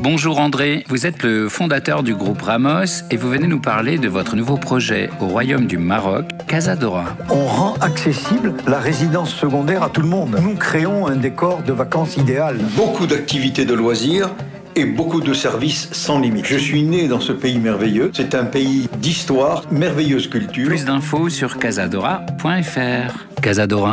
Bonjour André, vous êtes le fondateur du groupe Ramos et vous venez nous parler de votre nouveau projet au Royaume du Maroc, Casadora. On rend accessible la résidence secondaire à tout le monde. Nous créons un décor de vacances idéal. Beaucoup d'activités de loisirs et beaucoup de services sans limite. Je suis né dans ce pays merveilleux. C'est un pays d'histoire, merveilleuse culture. Plus d'infos sur casadora.fr. Casadora.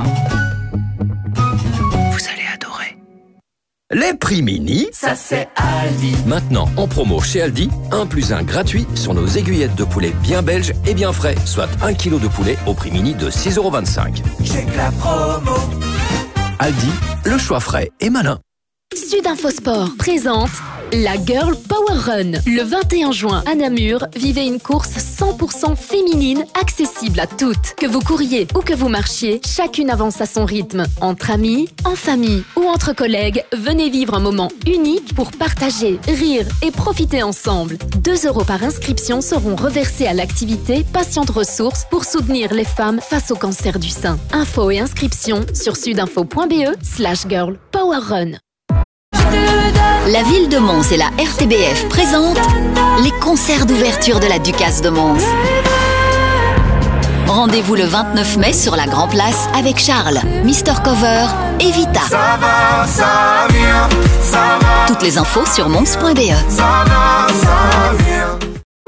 Vous allez adorer. Les prix mini, ça c'est Aldi. Maintenant en promo chez Aldi, 1 + 1 gratuit sur nos aiguillettes de poulet bien belges et bien frais, soit 1 kg de poulet au prix mini de 6,25 €. J'ai que la promo. Aldi, le choix frais et malin. Sudinfosport présente la Girl Power Run. Le 21 juin à Namur, vivez une course 100% féminine accessible à toutes. Que vous couriez ou que vous marchiez, chacune avance à son rythme. Entre amis, en famille ou entre collègues, venez vivre un moment unique pour partager, rire et profiter ensemble. 2 € par inscription seront reversés à l'activité Patientes Ressources pour soutenir les femmes face au cancer du sein. Infos et inscriptions sur sudinfo.be/Girl Power Run. La ville de Mons et la RTBF présentent les concerts d'ouverture de la Ducasse de Mons. Rendez-vous le 29 mai sur la Grand Place avec Charles, Mr Cover et Vita. Ça va, ça vient, ça va. Toutes les infos sur mons.be. Ça va, ça vient.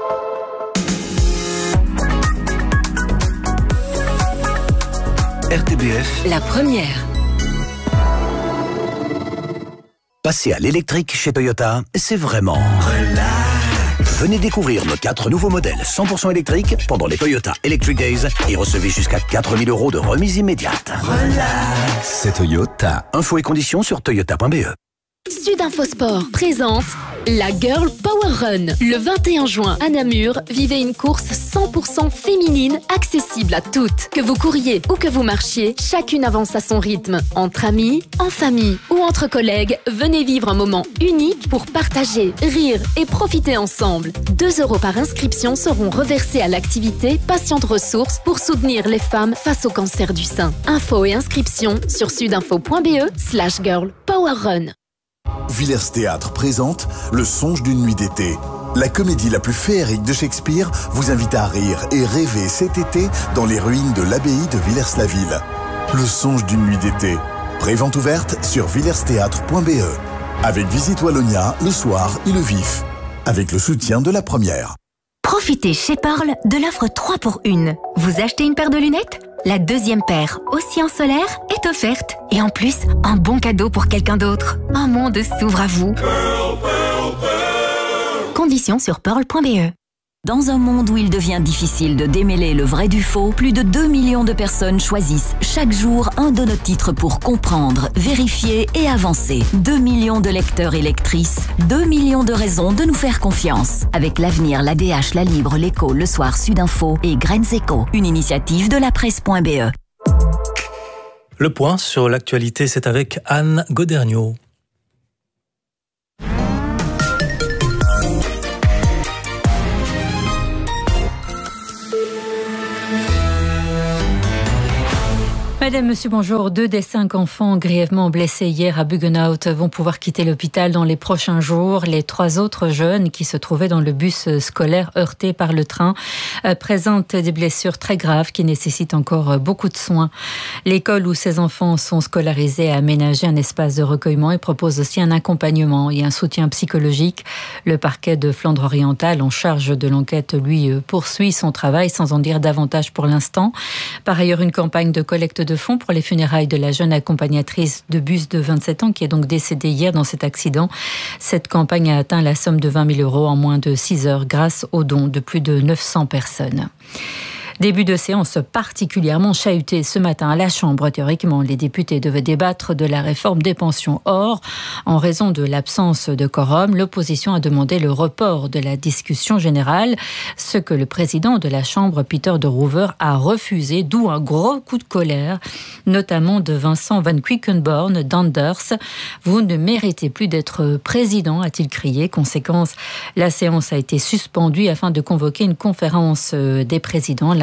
RTBF, La première. passer à l'électrique chez Toyota, c'est vraiment relax. Venez découvrir nos 4 nouveaux modèles 100% électriques pendant les Toyota Electric Days et recevez jusqu'à 4 000 € de remise immédiate. Relax. C'est Toyota. Infos et conditions sur toyota.be. Sudinfosport présente la Girl Power Run. Le 21 juin à Namur, vivez une course 100% féminine accessible à toutes. Que vous couriez ou que vous marchiez, chacune avance à son rythme. Entre amis, en famille ou entre collègues, venez vivre un moment unique pour partager, rire et profiter ensemble. 2 € par inscription seront reversés à l'activité Patientes Ressources pour soutenir les femmes face au cancer du sein. Infos et inscriptions sur sudinfo.be/Girl Power Run. Villers Théâtre présente Le Songe d'une nuit d'été. La comédie la plus féerique de Shakespeare vous invite à rire et rêver cet été dans les ruines de l'abbaye de Villers-la-Ville. Le Songe d'une nuit d'été. Prévente ouverte sur villersthéâtre.be. Avec Visite Wallonia le soir et le vif. Avec le soutien de la première. Profitez chez Pearl de l'offre 3 pour 1. Vous achetez une paire de lunettes ? La deuxième paire, aussi en solaire, est offerte. Et en plus, un bon cadeau pour quelqu'un d'autre. Un monde s'ouvre à vous. Pearl, Pearl, Pearl. Conditions sur pearl.be. Dans un monde où il devient difficile de démêler le vrai du faux, plus de 2 millions de personnes choisissent chaque jour un de nos titres pour comprendre, vérifier et avancer. 2 millions de lecteurs et lectrices, 2 millions de raisons de nous faire confiance. Avec l'Avenir, l'ADH, La Libre, l'Écho, Le Soir, Sudinfo et Graines Éco, une initiative de la presse.be. Le point sur l'actualité, c'est avec Anne Goderniaud. Madame, monsieur, bonjour. 2 des 5 enfants grièvement blessés hier à Buggenhout vont pouvoir quitter l'hôpital dans les prochains jours. Les 3 autres jeunes qui se trouvaient dans le bus scolaire heurté par le train présentent des blessures très graves qui nécessitent encore beaucoup de soins. L'école où ces enfants sont scolarisés a aménagé un espace de recueillement et propose aussi un accompagnement et un soutien psychologique. Le parquet de Flandre-Orientale en charge de l'enquête, lui, poursuit son travail sans en dire davantage pour l'instant. Par ailleurs, une campagne de collecte de fonds pour les funérailles de la jeune accompagnatrice de bus de 27 ans qui est donc décédée hier dans cet accident. Cette campagne a atteint la somme de 20 000 € en moins de 6 heures grâce aux dons de plus de 900 personnes. Début de séance particulièrement chahutée ce matin à la Chambre. Théoriquement, les députés devaient débattre de la réforme des pensions. Or, en raison de l'absence de quorum, l'opposition a demandé le report de la discussion générale, ce que le président de la Chambre, Peter de Roover, a refusé, d'où un gros coup de colère, notamment de Vincent Van Quickenborne d'Anders. « Vous ne méritez plus d'être président », a-t-il crié. Conséquence, la séance a été suspendue afin de convoquer une conférence des présidents.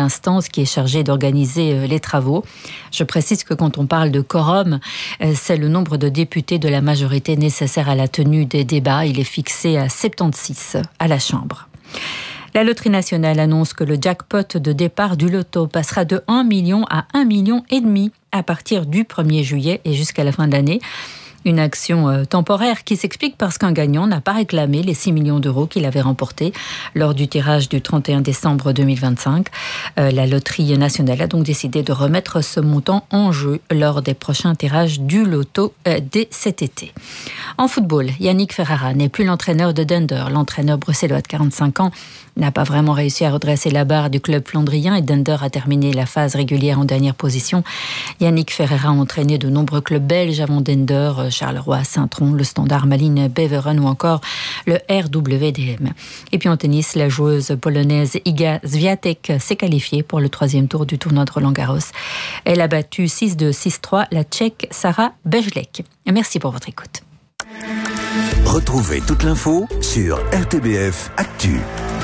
l'instance qui est chargée d'organiser les travaux. Je précise que quand on parle de quorum, c'est le nombre de députés de la majorité nécessaire à la tenue des débats. Il est fixé à 76 à la Chambre. La Loterie nationale annonce que le jackpot de départ du loto passera de 1 million à 1,5 million à partir du 1er juillet et jusqu'à la fin de l'année. Une action temporaire qui s'explique parce qu'un gagnant n'a pas réclamé les 6 millions d'euros qu'il avait remportés lors du tirage du 31 décembre 2025. La Loterie nationale a donc décidé de remettre ce montant en jeu lors des prochains tirages du loto dès cet été. En football, Yannick Ferreira n'est plus l'entraîneur de Dunder. L'entraîneur bruxellois de 45 ans n'a pas vraiment réussi à redresser la barre du club flandrien et Dunder a terminé la phase régulière en dernière position. Yannick Ferreira a entraîné de nombreux clubs belges avant Dunder, Charleroi, Saint-Tron, le Standard Malines, Beveren ou encore le RWDM. Et puis en tennis, la joueuse polonaise Iga Swiatek s'est qualifiée pour le 3e tour du tournoi de Roland-Garros. Elle a battu 6-2, 6-3 la Tchèque Sarah Bejlek. Merci pour votre écoute. Retrouvez toute l'info sur RTBF Actu.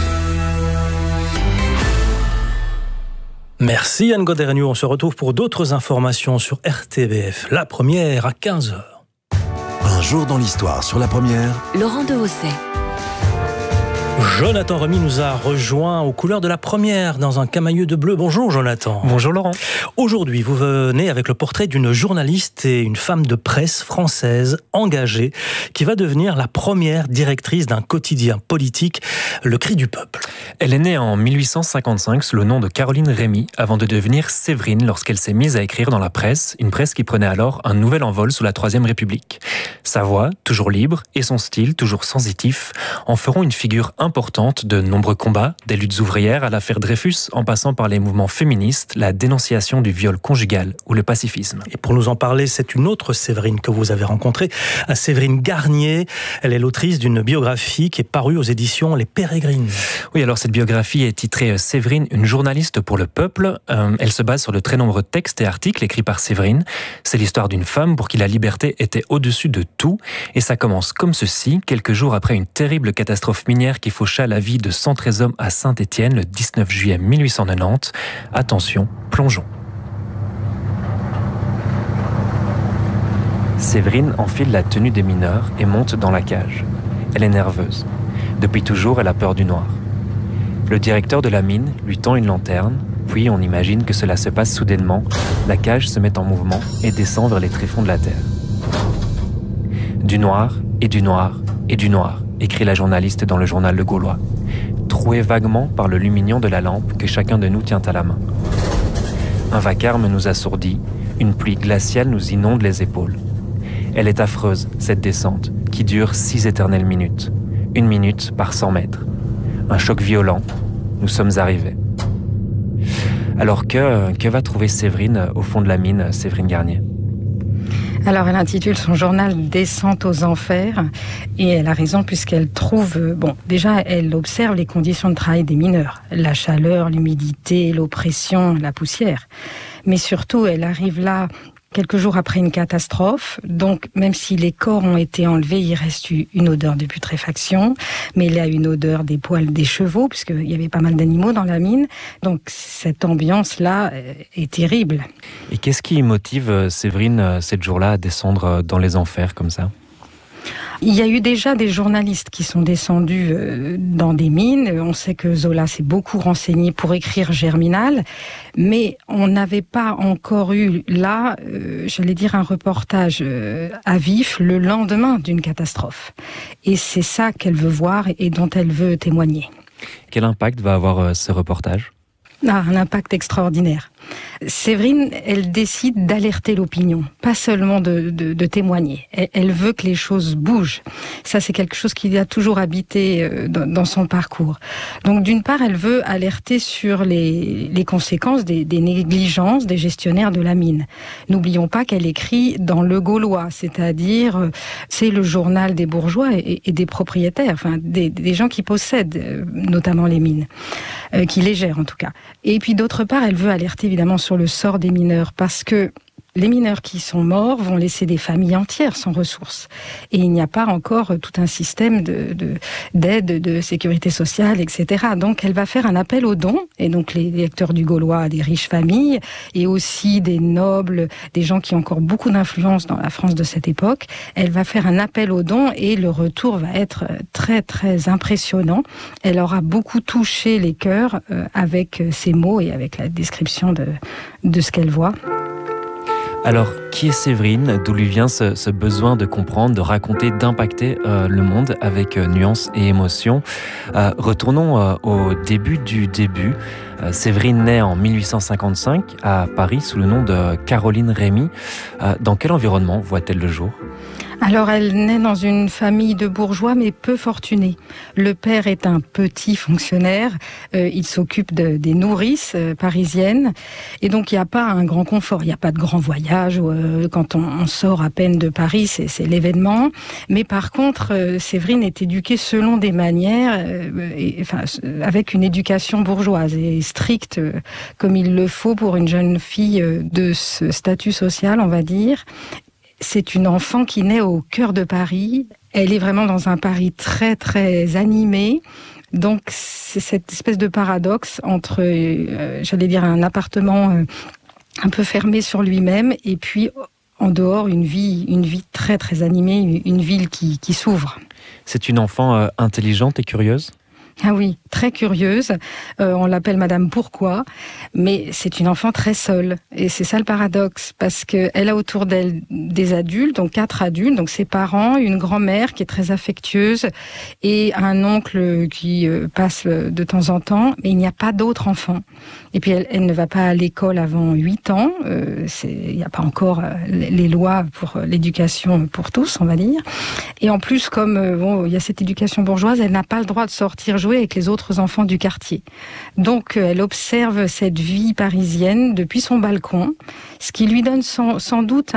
Merci Anne Godernu. On se retrouve pour d'autres informations sur RTBF. La première à 15h. Un jour dans l'histoire sur la première. Laurent Dehaussais. Jonathan Remy nous a rejoint aux couleurs de la première dans un camailleux de bleu. Bonjour Jonathan. Bonjour Laurent. Aujourd'hui, vous venez avec le portrait d'une journaliste et une femme de presse française engagée qui va devenir la première directrice d'un quotidien politique, Le Cri du Peuple. Elle est née en 1855 sous le nom de Caroline Rémy avant de devenir Séverine lorsqu'elle s'est mise à écrire dans la presse, une presse qui prenait alors un nouvel envol sous la Troisième République. Sa voix, toujours libre, et son style, toujours sensitif, en feront une figure importante de nombreux combats, des luttes ouvrières à l'affaire Dreyfus, en passant par les mouvements féministes, la dénonciation du viol conjugal ou le pacifisme. Et pour nous en parler, c'est une autre Séverine que vous avez rencontrée, Séverine Garnier. Elle est l'autrice d'une biographie qui est parue aux éditions Les Pérégrines. Oui, alors cette biographie est titrée Séverine, une journaliste pour le peuple. Elle se base sur de très nombreux textes et articles écrits par Séverine. C'est l'histoire d'une femme pour qui la liberté était au-dessus de tout. Et ça commence comme ceci, quelques jours après une terrible catastrophe minière qui faucha la vie de 113 hommes à Saint-Étienne le 19 juillet 1890. Attention, plongeons. Séverine enfile la tenue des mineurs et monte dans la cage. Elle est nerveuse. Depuis toujours, elle a peur du noir. Le directeur de la mine lui tend une lanterne, puis on imagine que cela se passe soudainement. La cage se met en mouvement et descend vers les tréfonds de la terre. Du noir, et du noir, et du noir, écrit la journaliste dans le journal Le Gaulois, troué vaguement par le lumignon de la lampe que chacun de nous tient à la main. Un vacarme nous assourdit, une pluie glaciale nous inonde les épaules. Elle est affreuse, cette descente, qui dure 6 éternelles minutes. 1 minute par 100 mètres. Un choc violent, nous sommes arrivés. Alors que va trouver Séverine au fond de la mine, Séverine Garnier ? Alors, elle intitule son journal « Descente aux enfers » et elle a raison puisqu'elle trouve... déjà, elle observe les conditions de travail des mineurs. La chaleur, l'humidité, l'oppression, la poussière. Mais surtout, elle arrive là quelques jours après une catastrophe. Donc, même si les corps ont été enlevés, il reste une odeur de putréfaction. Mais il y a une odeur des poils des chevaux, puisqu'il y avait pas mal d'animaux dans la mine. Donc, cette ambiance-là est terrible. Et qu'est-ce qui motive Séverine, cette jour-là, à descendre dans les enfers comme ça ? Il y a eu déjà des journalistes qui sont descendus dans des mines. On sait que Zola s'est beaucoup renseigné pour écrire Germinal, mais on n'avait pas encore eu là, un reportage à vif le lendemain d'une catastrophe. Et c'est ça qu'elle veut voir et dont elle veut témoigner. Quel impact va avoir ce reportage ? Un impact extraordinaire. Séverine, elle décide d'alerter l'opinion, pas seulement de témoigner. Elle veut que les choses bougent. Ça, c'est quelque chose qui a toujours habité dans son parcours. Donc, d'une part, elle veut alerter sur les conséquences des négligences des gestionnaires de la mine. N'oublions pas qu'elle écrit dans Le Gaulois, c'est-à-dire, c'est le journal des bourgeois et des propriétaires, enfin, des gens qui possèdent notamment les mines, qui les gèrent en tout cas. Et puis, d'autre part, elle veut alerter évidemment sur le sort des mineurs, parce que Les mineurs qui sont morts vont laisser des familles entières sans ressources. Et il n'y a pas encore tout un système d'aide, de sécurité sociale, etc. Donc elle va faire un appel aux dons. Et donc les lecteurs du Gaulois, des riches familles, et aussi des nobles, des gens qui ont encore beaucoup d'influence dans la France de cette époque. Elle va faire un appel aux dons et le retour va être très très impressionnant. Elle aura beaucoup touché les cœurs avec ses mots et avec la description de ce qu'elle voit. Alors, qui est Séverine? D'où lui vient ce besoin de comprendre, de raconter, d'impacter le monde avec nuance et émotion? Retournons au début du début. Séverine naît en 1855 à Paris sous le nom de Caroline Rémy. Dans quel environnement voit-elle le jour? Alors, elle naît dans une famille de bourgeois, mais peu fortunés. Le père est un petit fonctionnaire. Il s'occupe des nourrices parisiennes. Et donc, il n'y a pas un grand confort. Il n'y a pas de grand voyage. Quand on sort à peine de Paris, c'est l'événement. Mais par contre, Séverine est éduquée selon des manières, avec une éducation bourgeoise et stricte, comme il le faut pour une jeune fille de ce statut social, on va dire. C'est une enfant qui naît au cœur de Paris. Elle est vraiment dans un Paris très, très animé. Donc, c'est cette espèce de paradoxe entre, j'allais dire, un appartement un peu fermé sur lui-même et puis, en dehors, une vie très, très animée, une ville qui s'ouvre. C'est une enfant intelligente et curieuse ? Ah oui, très curieuse. On l'appelle Madame Pourquoi, mais c'est une enfant très seule. Et c'est ça le paradoxe, parce qu'elle a autour d'elle des adultes, donc 4 adultes, donc ses parents, une grand-mère qui est très affectueuse et un oncle qui passe de temps en temps, mais il n'y a pas d'autres enfants. Et puis elle ne va pas à l'école avant 8 ans. Il n'y a pas encore les lois pour l'éducation pour tous, on va dire. Et en plus, comme il y a cette éducation bourgeoise, elle n'a pas le droit de sortir jouer avec les autres enfants du quartier. Donc elle observe cette vie parisienne depuis son balcon, ce qui lui donne sans doute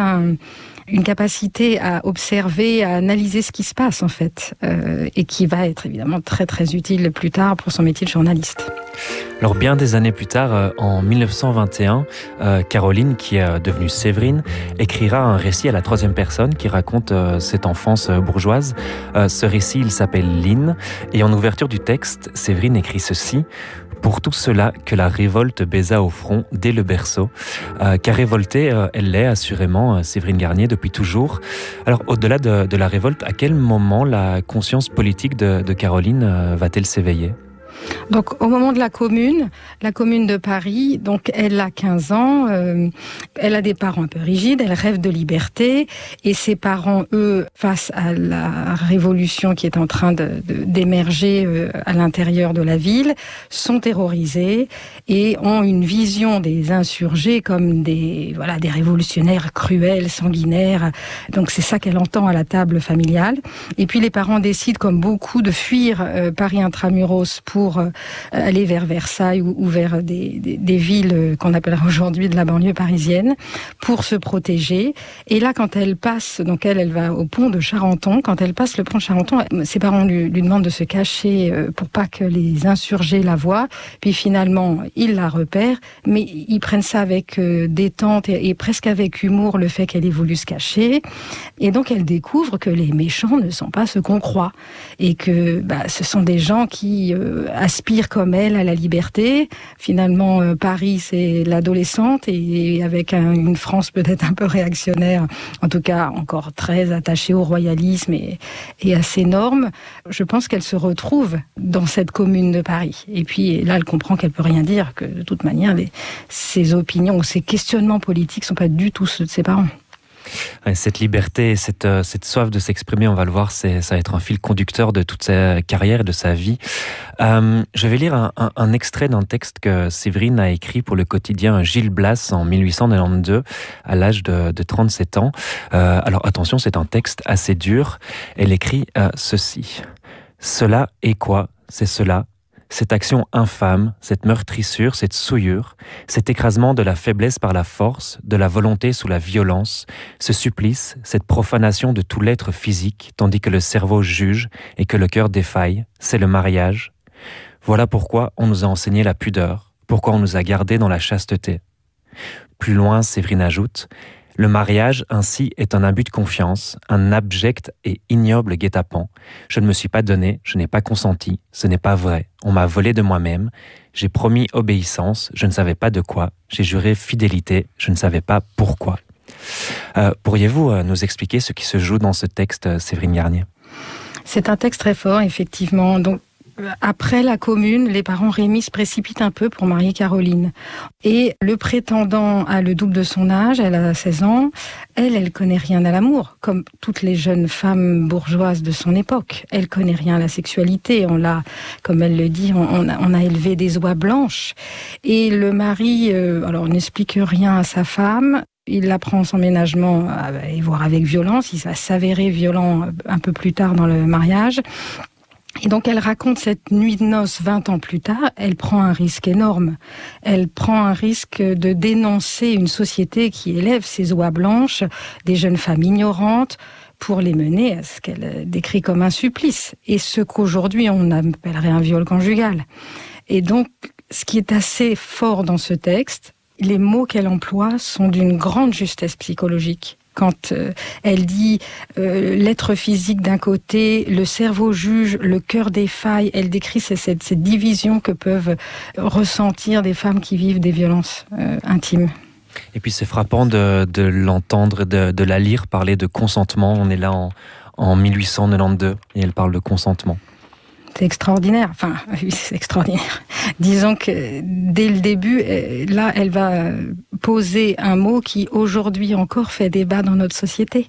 une capacité à observer, à analyser ce qui se passe en fait, et qui va être évidemment très très utile plus tard pour son métier de journaliste. Alors bien des années plus tard, en 1921, Caroline, qui est devenue Séverine, écrira un récit à la 3e personne qui raconte cette enfance bourgeoise. Ce récit, il s'appelle Line, et en ouverture du texte, Séverine écrit ceci: pour tout cela que la révolte baisa au front dès le berceau. Car révoltée, elle l'est assurément, Séverine Garnier, depuis toujours. Alors au-delà de la révolte, à quel moment la conscience politique de Caroline va-t-elle s'éveiller ? Donc au moment de la commune de Paris, donc elle a 15 ans, elle a des parents un peu rigides, elle rêve de liberté, et ses parents, eux, face à la révolution qui est en train d'émerger à l'intérieur de la ville, sont terrorisés et ont une vision des insurgés comme des révolutionnaires cruels, sanguinaires. Donc c'est ça qu'elle entend à la table familiale. Et puis les parents décident, comme beaucoup, de fuir Paris intramuros pour aller vers Versailles ou vers des villes qu'on appellera aujourd'hui de la banlieue parisienne pour se protéger. Et là, quand elle passe, donc elle va au pont de Charenton. Quand elle passe le pont de Charenton, ses parents lui demandent de se cacher pour pas que les insurgés la voient. Puis finalement, ils la repèrent, mais ils prennent ça avec détente et presque avec humour, le fait qu'elle ait voulu se cacher. Et donc elle découvre que les méchants ne sont pas ce qu'on croit et que ce sont des gens qui aspirent comme elle à la liberté. Finalement, Paris, c'est l'adolescente, et avec une France peut-être un peu réactionnaire, en tout cas encore très attachée au royalisme et à ses normes. Je pense qu'elle se retrouve dans cette commune de Paris. Et puis là, elle comprend qu'elle peut rien dire, que de toute manière, ses opinions ou ses questionnements politiques sont pas du tout ceux de ses parents. Cette liberté, cette soif de s'exprimer, on va le voir, ça va être un fil conducteur de toute sa carrière et de sa vie. Je vais lire un extrait d'un texte que Séverine a écrit pour le quotidien Gil Blas en 1892, à l'âge de 37 ans. Alors attention, c'est un texte assez dur. Elle écrit ceci. « Cela est quoi ? C'est cela. Cette action infâme, cette meurtrissure, cette souillure, cet écrasement de la faiblesse par la force, de la volonté sous la violence, ce supplice, cette profanation de tout l'être physique, tandis que le cerveau juge et que le cœur défaille, c'est le mariage. Voilà pourquoi on nous a enseigné la pudeur, pourquoi on nous a gardés dans la chasteté. » Plus loin, Séverine ajoute: Le mariage, ainsi, est un abus de confiance, un abject et ignoble guet-apens. Je ne me suis pas donné, je n'ai pas consenti, ce n'est pas vrai. On m'a volé de moi-même, j'ai promis obéissance, je ne savais pas de quoi, j'ai juré fidélité, je ne savais pas pourquoi. Pourriez-vous nous expliquer ce qui se joue dans ce texte, Séverine Garnier ? C'est un texte très fort, effectivement. Donc, après la commune, les parents Rémy se précipitent un peu pour marier Caroline. Et le prétendant a le double de son âge, elle a 16 ans. Elle connaît rien à l'amour, comme toutes les jeunes femmes bourgeoises de son époque. Elle connaît rien à la sexualité. On l'a, comme elle le dit, on a élevé des oies blanches. Et le mari, alors n'explique rien à sa femme. Il la prend en son ménagement, et voire avec violence. Il va s'avérer violent un peu plus tard dans le mariage. Et donc elle raconte cette nuit de noces 20 ans plus tard, elle prend un risque énorme. Elle prend un risque de dénoncer une société qui élève ses oies blanches, des jeunes femmes ignorantes, pour les mener à ce qu'elle décrit comme un supplice. Et ce qu'aujourd'hui on appellerait un viol conjugal. Et donc, ce qui est assez fort dans ce texte, les mots qu'elle emploie sont d'une grande justesse psychologique. Quand elle dit l'être physique d'un côté, le cerveau juge, le cœur défaille, elle décrit cette division que peuvent ressentir des femmes qui vivent des violences intimes. Et puis c'est frappant de l'entendre, de la lire parler de consentement. On est là en 1892 et elle parle de consentement. C'est extraordinaire. Enfin, oui, c'est extraordinaire. Disons que dès le début, là, elle va poser un mot qui aujourd'hui encore fait débat dans notre société.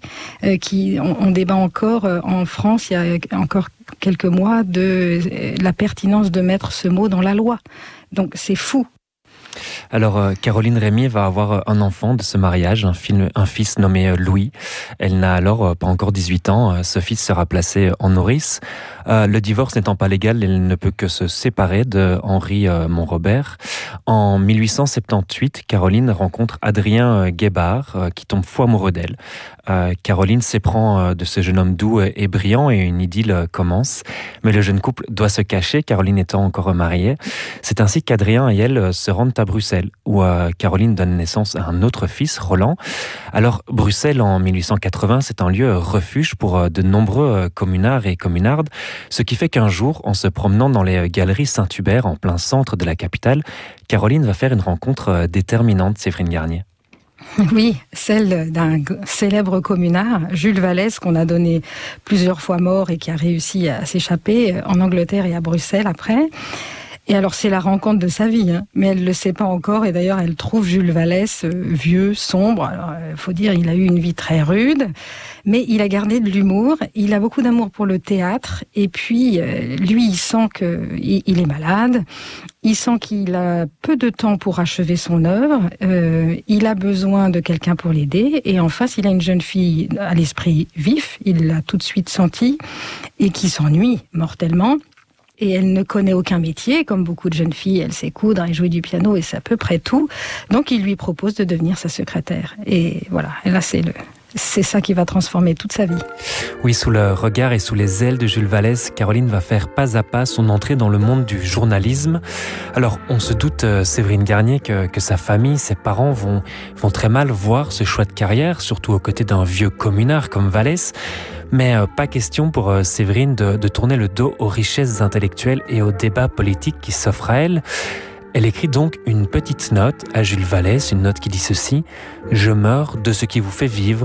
On débat encore en France, il y a encore quelques mois, de la pertinence de mettre ce mot dans la loi. Donc c'est fou. Alors, Caroline Rémy va avoir un enfant de ce mariage, un fils nommé Louis. Elle n'a alors pas encore 18 ans. Ce fils sera placé en nourrice. Le divorce n'étant pas légal, elle ne peut que se séparer de Henri Montrobert. En 1878, Caroline rencontre Adrien Guébard, qui tombe fou amoureux d'elle. Caroline s'éprend de ce jeune homme doux et brillant et une idylle commence. Mais le jeune couple doit se cacher, Caroline étant encore mariée. C'est ainsi qu'Adrien et elle se rendent à Bruxelles, où Caroline donne naissance à un autre fils, Roland. Alors, Bruxelles, en 1880, c'est un lieu refuge pour de nombreux communards et communardes, ce qui fait qu'un jour, en se promenant dans les galeries Saint-Hubert, en plein centre de la capitale, Caroline va faire une rencontre déterminante, Séverine Garnier. Oui, celle d'un célèbre communard, Jules Vallès, qu'on a donné plusieurs fois mort et qui a réussi à s'échapper en Angleterre et à Bruxelles après. Et alors c'est la rencontre de sa vie, mais elle ne le sait pas encore, et d'ailleurs elle trouve Jules Vallès vieux, sombre. Alors il faut dire, il a eu une vie très rude, mais il a gardé de l'humour, il a beaucoup d'amour pour le théâtre, et puis lui il sent qu'il est malade, il sent qu'il a peu de temps pour achever son œuvre, il a besoin de quelqu'un pour l'aider, et en face il a une jeune fille à l'esprit vif, il l'a tout de suite senti, et qui s'ennuie mortellement. Et elle ne connaît aucun métier, comme beaucoup de jeunes filles, elle sait coudre et jouer du piano et c'est à peu près tout. Donc il lui propose de devenir sa secrétaire. Et voilà, et là c'est ça qui va transformer toute sa vie. Oui, sous le regard et sous les ailes de Jules Vallès, Caroline va faire pas à pas son entrée dans le monde du journalisme. Alors, on se doute, Séverine Garnier, que sa famille, ses parents vont très mal voir ce choix de carrière, surtout aux côtés d'un vieux communard comme Vallès. Mais pas question pour Séverine de tourner le dos aux richesses intellectuelles et aux débats politiques qui s'offrent à elle. Elle écrit donc une petite note à Jules Vallès, une note qui dit ceci : « Je meurs de ce qui vous fait vivre.